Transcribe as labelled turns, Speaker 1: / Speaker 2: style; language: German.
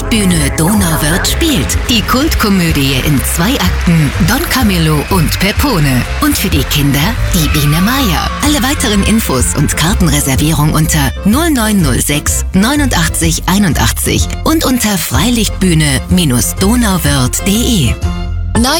Speaker 1: Freilichtbühne Donauwörth spielt die Kultkomödie in 2 Akten Don Camillo und Pepone. Und für die Kinder die Biene Maya. Alle weiteren Infos und Kartenreservierung unter 0906 89 81 und unter freilichtbühne-donauwörth.de.